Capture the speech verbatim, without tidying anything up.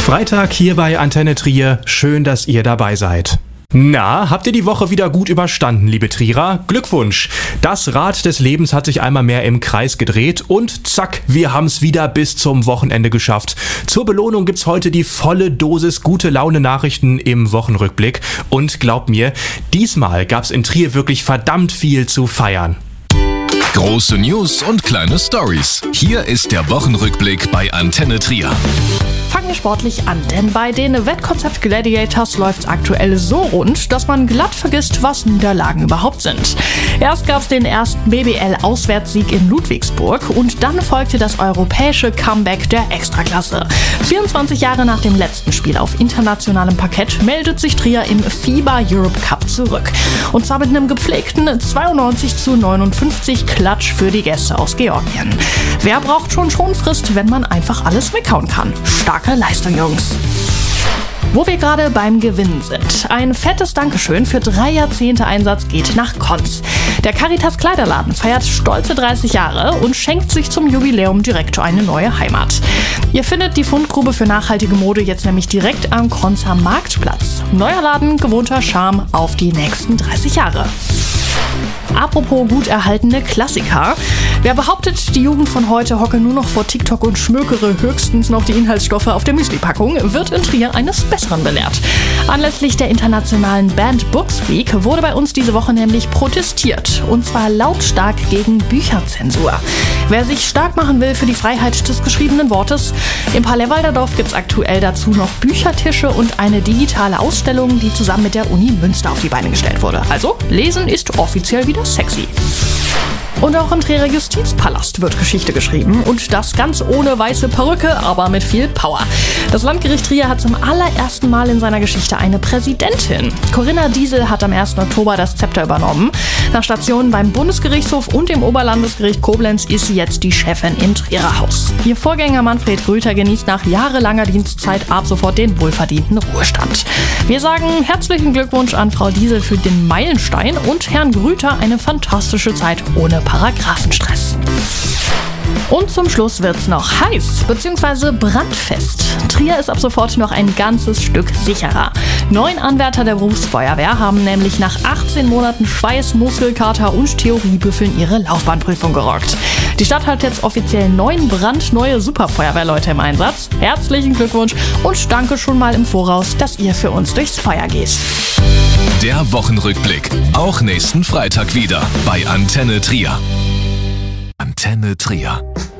Freitag hier bei Antenne Trier. Schön, dass ihr dabei seid. Na, habt ihr die Woche wieder gut überstanden, liebe Trierer? Glückwunsch! Das Rad des Lebens hat sich einmal mehr im Kreis gedreht und zack, wir haben's wieder bis zum Wochenende geschafft. Zur Belohnung gibt's heute die volle Dosis gute Laune Nachrichten im Wochenrückblick. Und glaubt mir, diesmal gab's in Trier wirklich verdammt viel zu feiern. Große News und kleine Stories. Hier ist der Wochenrückblick bei Antenne Trier. Fangen wir sportlich an, denn bei den Wettkonzept Gladiators läuft's aktuell so rund, dass man glatt vergisst, was Niederlagen überhaupt sind. Erst gab's den ersten B B L-Auswärtssieg in Ludwigsburg und dann folgte das europäische Comeback der Extraklasse. vierundzwanzig Jahre nach dem letzten Spiel auf internationalem Parkett meldet sich Trier im FIBA Europe Cup zurück. Und zwar mit einem gepflegten zweiundneunzig zu neunundfünfzig Klatsch für die Gäste aus Georgien. Wer braucht schon Schonfrist, wenn man einfach alles weghauen kann? Starke Leistung, Jungs. Wo wir gerade beim Gewinnen sind. Ein fettes Dankeschön für drei Jahrzehnte Einsatz geht nach Konz. Der Caritas Kleiderladen feiert stolze dreißig Jahre und schenkt sich zum Jubiläum direkt eine neue Heimat. Ihr findet die Fundgrube für nachhaltige Mode jetzt nämlich direkt am Konzer Marktplatz. Neuer Laden, gewohnter Charme auf die nächsten dreißig Jahre. Apropos gut erhaltene Klassiker. Wer behauptet, die Jugend von heute hocke nur noch vor TikTok und schmökere höchstens noch die Inhaltsstoffe auf der Müsli-Packung, wird in Trier eines Besseren belehrt. Anlässlich der internationalen Banned Books Week wurde bei uns diese Woche nämlich protestiert. Und zwar lautstark gegen Bücherzensur. Wer sich stark machen will für die Freiheit des geschriebenen Wortes, im Paarlewalderdorf gibt es aktuell dazu noch Büchertische und eine digitale Ausstellung, die zusammen mit der Uni Münster auf die Beine gestellt wurde. Also, Lesen ist offiziell wieder sexy. Und auch im Trierer Justizpalast wird Geschichte geschrieben und das ganz ohne weiße Perücke, aber mit viel Power. Das Landgericht Trier hat zum allerersten Mal in seiner Geschichte eine Präsidentin. Corinna Diesel hat am ersten Oktober das Zepter übernommen. Nach Stationen beim Bundesgerichtshof und dem Oberlandesgericht Koblenz ist sie jetzt die Chefin im Trierer Haus. Ihr Vorgänger Manfred Grüter genießt nach jahrelanger Dienstzeit ab sofort den wohlverdienten Ruhestand. Wir sagen herzlichen Glückwunsch an Frau Diesel für den Meilenstein und Herrn Grüter eine fantastische Zeit ohne Paragraphenstress. Und zum Schluss wird's noch heiß bzw. brandfest. Trier ist ab sofort noch ein ganzes Stück sicherer. Neun Anwärter der Berufsfeuerwehr haben nämlich nach achtzehn Monaten Schweiß, Muskelkater und Theoriebüffeln ihre Laufbahnprüfung gerockt. Die Stadt hat jetzt offiziell neun brandneue Superfeuerwehrleute im Einsatz. Herzlichen Glückwunsch und danke schon mal im Voraus, dass ihr für uns durchs Feuer geht. Der Wochenrückblick. Auch nächsten Freitag wieder bei Antenne Trier. Antenne Trier.